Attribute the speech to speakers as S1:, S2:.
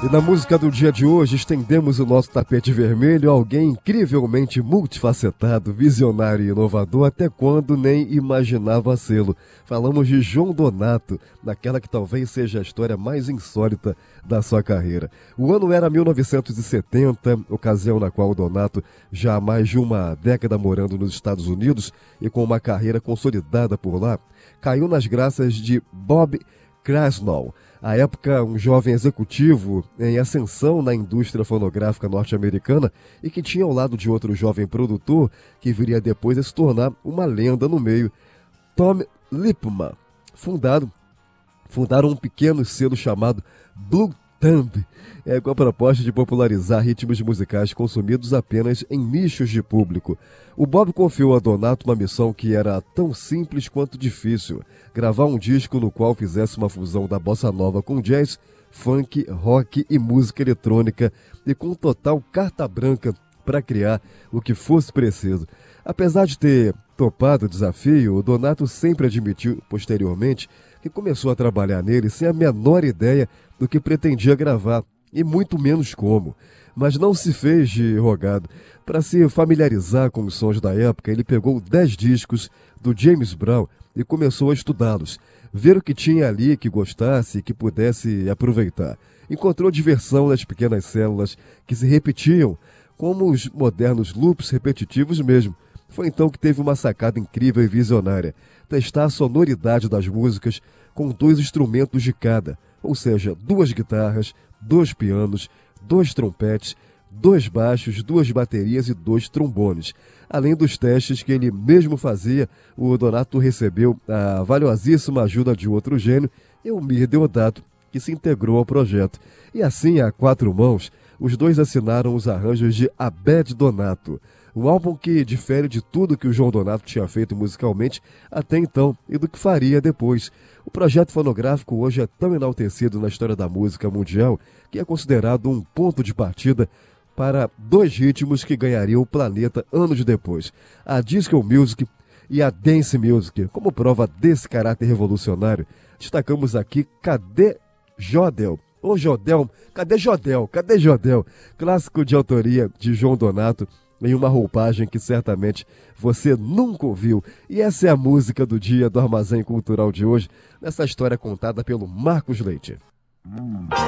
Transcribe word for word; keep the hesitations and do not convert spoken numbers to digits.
S1: E na música do dia de hoje, estendemos o nosso tapete vermelho a alguém incrivelmente multifacetado, visionário e inovador, até quando nem imaginava sê-lo. Falamos de João Donato, naquela que talvez seja a história mais insólita da sua carreira. O ano era mil novecentos e setenta, ocasião na qual o Donato, já há mais de uma década morando nos Estados Unidos e com uma carreira consolidada por lá, caiu nas graças de Bob Krasnow, à época um jovem executivo em ascensão na indústria fonográfica norte-americana e que tinha ao lado de outro jovem produtor que viria depois a se tornar uma lenda no meio, Tom Lipman. Fundado, fundaram um pequeno selo chamado Blue Thumb, é, com a proposta de popularizar ritmos musicais consumidos apenas em nichos de público. O Bob confiou a Donato uma missão que era tão simples quanto difícil: gravar um disco no qual fizesse uma fusão da bossa nova com jazz, funk, rock e música eletrônica, e com total carta branca para criar o que fosse preciso. Apesar de ter topado o desafio, o Donato sempre admitiu posteriormente que começou a trabalhar nele sem a menor ideia do que pretendia gravar, e muito menos como. Mas não se fez de rogado. Para se familiarizar com os sons da época, ele pegou dez discos do James Brown e começou a estudá-los, ver o que tinha ali que gostasse e que pudesse aproveitar. Encontrou diversão nas pequenas células que se repetiam, como os modernos loops repetitivos mesmo. Foi então que teve uma sacada incrível e visionária: testar a sonoridade das músicas com dois instrumentos de cada, ou seja, duas guitarras, dois pianos, dois trompetes, dois baixos, duas baterias e dois trombones. Além dos testes que ele mesmo fazia, o Donato recebeu a valiosíssima ajuda de outro gênio, Eumir Deodato, que se integrou ao projeto. E assim, a quatro mãos, os dois assinaram os arranjos de Abed Donato, um álbum que difere de tudo que o João Donato tinha feito musicalmente até então e do que faria depois. O projeto fonográfico hoje é tão enaltecido na história da música mundial que é considerado um ponto de partida para dois ritmos que ganhariam o planeta anos depois: a Disco Music e a Dance Music. Como prova desse caráter revolucionário, destacamos aqui Cadê Jodel? Ô Jodel, cadê Jodel? Cadê Jodel? Clássico de autoria de João Donato, em uma roupagem que certamente você nunca ouviu. E essa é a música do dia do Armazém Cultural de hoje, nessa história contada pelo Marcos Leite. Hum.